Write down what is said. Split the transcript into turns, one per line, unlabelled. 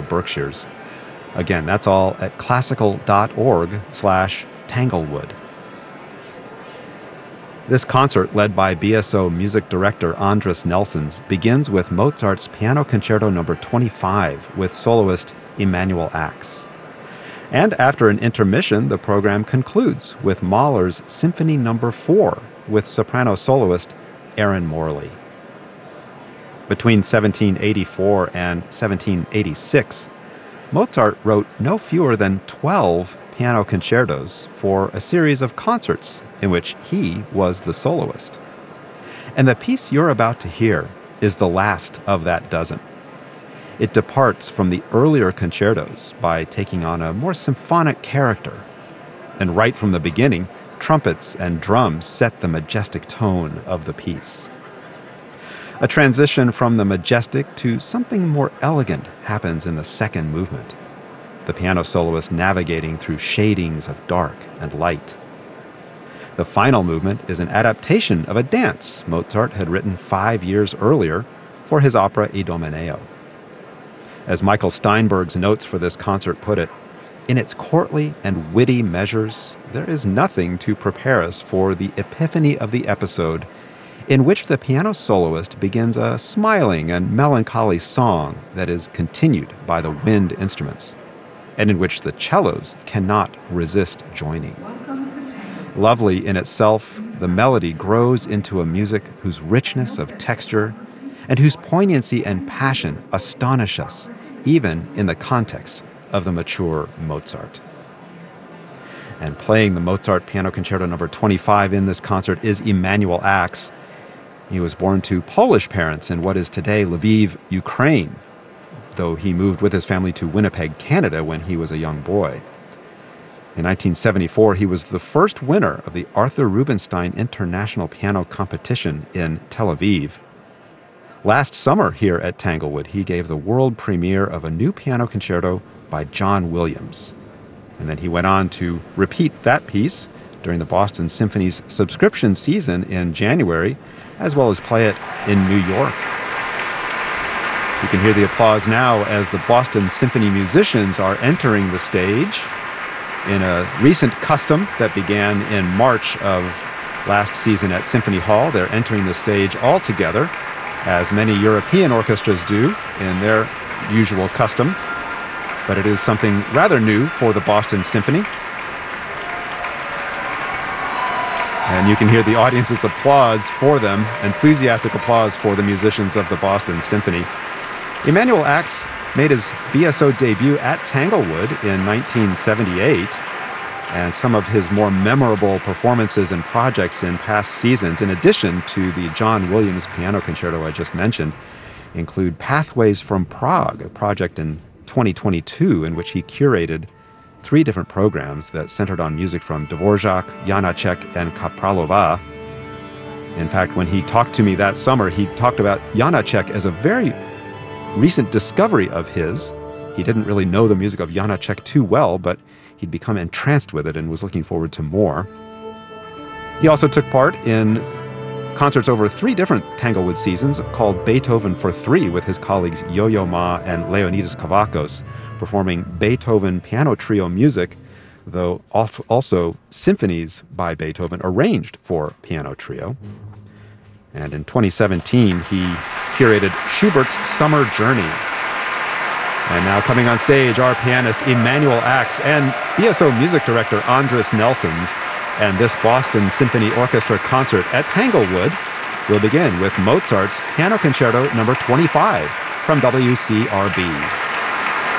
Berkshires. Again, that's all at classical.org/Tanglewood. This concert, led by BSO music director Andris Nelsons, begins with Mozart's Piano Concerto No. 25 with soloist Emanuel Ax. And after an intermission, the program concludes with Mahler's Symphony No. 4 with soprano soloist Erin Morley. Between 1784 and 1786, Mozart wrote no fewer than 12 piano concertos for a series of concerts in which he was the soloist. And the piece you're about to hear is the last of that dozen. It departs from the earlier concertos by taking on a more symphonic character. And right from the beginning, trumpets and drums set the majestic tone of the piece. A transition from the majestic to something more elegant happens in the second movement, the piano soloist navigating through shadings of dark and light. The final movement is an adaptation of a dance Mozart had written 5 years earlier for his opera Idomeneo. As Michael Steinberg's notes for this concert put it, in its courtly and witty measures, there is nothing to prepare us for the epiphany of the episode in which the piano soloist begins a smiling and melancholy song that is continued by the wind instruments, and in which the cellos cannot resist joining. Lovely in itself, the melody grows into a music whose richness of texture and whose poignancy and passion astonish us, even in the context of the mature Mozart. And playing the Mozart Piano Concerto No. 25 in this concert is Emanuel Ax. He was born to Polish parents in what is today Lviv, Ukraine, though he moved with his family to Winnipeg, Canada when he was a young boy. In 1974, he was the first winner of the Arthur Rubinstein International Piano Competition in Tel Aviv. Last summer here at Tanglewood, he gave the world premiere of a new piano concerto by John Williams. And then he went on to repeat that piece during the Boston Symphony's subscription season in January, as well as play it in New York. You can hear the applause now as the Boston Symphony musicians are entering the stage in a recent custom that began in March of last season at Symphony Hall. They're entering the stage all together, as many European orchestras do in their usual custom. But it is something rather new for the Boston Symphony. And you can hear the audience's applause for them, enthusiastic applause for the musicians of the Boston Symphony. Emanuel Ax made his BSO debut at Tanglewood in 1978, and some of his more memorable performances and projects in past seasons, in addition to the John Williams Piano Concerto I just mentioned, include Pathways from Prague, a project in 2022 in which he curated 3 different programs that centered on music from Dvorak, Janacek, and Kapralova. In fact, when he talked to me that summer, he talked about Janacek as a very recent discovery of his. He didn't really know the music of Janacek too well, but he'd become entranced with it and was looking forward to more. He also took part in concerts over 3 different Tanglewood seasons called Beethoven for 3 with his colleagues Yo-Yo Ma and Leonidas Kavakos, performing Beethoven piano trio music, though also symphonies by Beethoven arranged for piano trio. And in 2017, he curated Schubert's Summer Journey. And now coming on stage, our pianist Emanuel Ax and BSO music director Andris Nelsons. And this Boston Symphony Orchestra concert at Tanglewood will begin with Mozart's Piano Concerto No. 25 from WCRB.